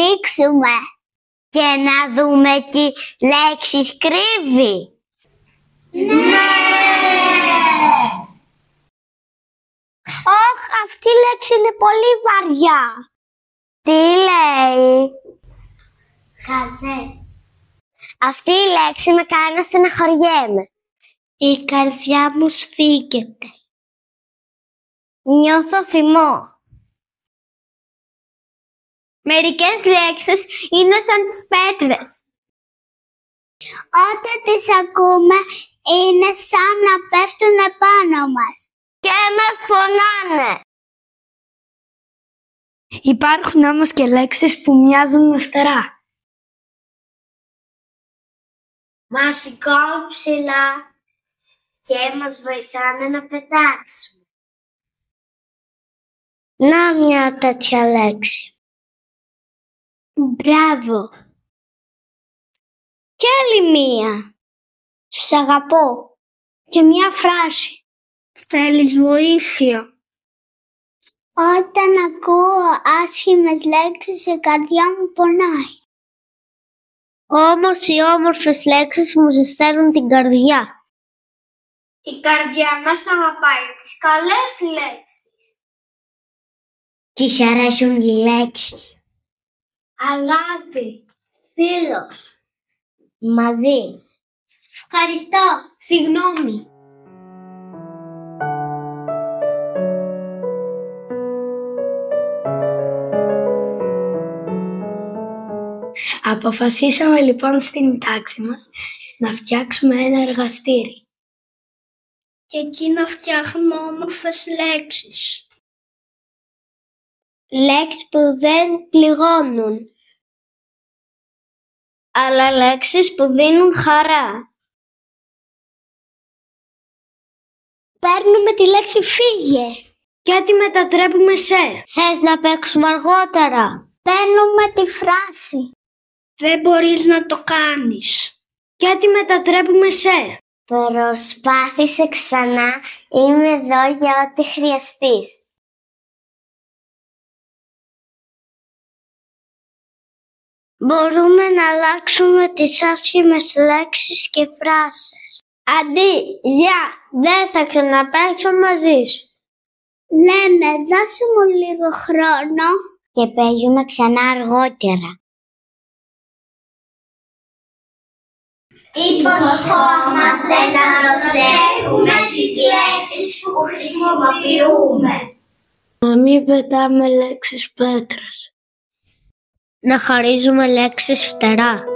ανοίξουμε και να δούμε τι λέξεις κρύβει? Ναι! Ωχ, αυτή η λέξη είναι πολύ βαριά. Τι λέει? Χαζέ. Αυτή η λέξη με κάνει να στεναχωριέμαι. Η καρδιά μου σφίγγεται. Νιώθω θυμό. Μερικές λέξεις είναι σαν τις πέτρες. Όταν τις ακούμε είναι σαν να πέφτουν επάνω μας και μας πονάνε. Υπάρχουν όμως και λέξεις που μοιάζουν με φτερά. Μας σηκώνουν ψηλά και μας βοηθάνε να πετάξουμε. Να μια τέτοια λέξη. Μπράβο. Κι άλλη μία. Σ' αγαπώ. Και μια φράση. Θέλεις βοήθεια? Όταν ακούω άσχημες λέξεις, η καρδιά μου πονάει. Όμως οι όμορφες λέξεις μου ζεσταίνουν την καρδιά. Η καρδιά μας αγαπάει τις καλές λέξεις. Της αρέσουν οι λέξεις. Αγάπη, φίλος, μαζί. Ευχαριστώ, συγγνώμη. Αποφασίσαμε λοιπόν στην τάξη μας να φτιάξουμε ένα εργαστήρι. Και εκεί να φτιάχνουμε όμορφες λέξεις. Λέξεις που δεν πληγώνουν, αλλά λέξεις που δίνουν χαρά. Παίρνουμε τη λέξη φύγε και τη μετατρέπουμε σε θες να παίξουμε αργότερα. Παίρνουμε τη φράση δεν μπορείς να το κάνεις και τη μετατρέπουμε σε προσπάθησε ξανά, είμαι εδώ για ό,τι χρειαστείς. Μπορούμε να αλλάξουμε τις άσχημες λέξεις και φράσεις. Αντί για δεν θα ξαναπαίξω μαζί σου. Λέμε δώσε μου λίγο χρόνο και παίζουμε ξανά αργότερα. Υποσχόμαστε να προσέχουμε τις λέξεις που χρησιμοποιούμε. Να μην πετάμε λέξεις πέτρας. Να χαρίζουμε λέξεις φτερά.